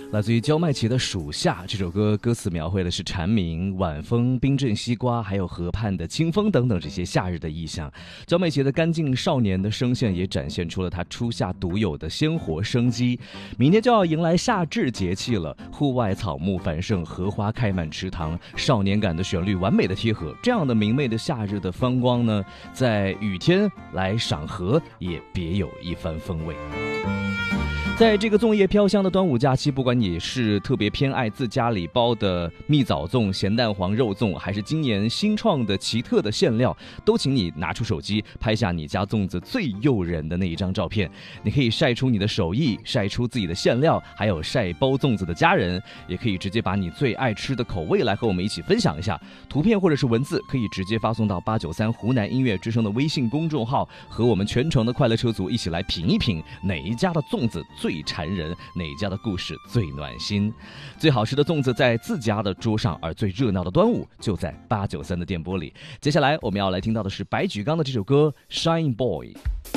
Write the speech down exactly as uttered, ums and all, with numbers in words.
来自于焦麦琪的《暑夏》这首歌，歌词描绘的是蝉鸣、晚风、冰镇西瓜，还有河畔的清风等等这些夏日的意象。焦麦琪的干净少年的声线也展现出了他初夏独有的鲜活生机。明天就要迎来夏至节气了，户外草木繁盛，荷花开满池塘，少年感的旋律完美的贴合。这样的明媚的夏日的风光呢，在雨天来赏荷也别有一番风味。在这个粽叶飘香的端午假期，不管你是特别偏爱自家里包的蜜枣粽、咸蛋黄肉粽，还是今年新创的奇特的馅料，都请你拿出手机拍下你家粽子最诱人的那一张照片。你可以晒出你的手艺，晒出自己的馅料，还有晒包粽子的家人，也可以直接把你最爱吃的口味来和我们一起分享一下。图片或者是文字可以直接发送到八九三湖南音乐之声的微信公众号，和我们全程的快乐车族一起来品一品哪一家的粽子最馋人，哪家的故事最暖心。最好吃的粽子在自家的桌上，而最热闹的端午就在八九三的电波里。接下来我们要来听到的是白举纲的这首歌 Shine Boy。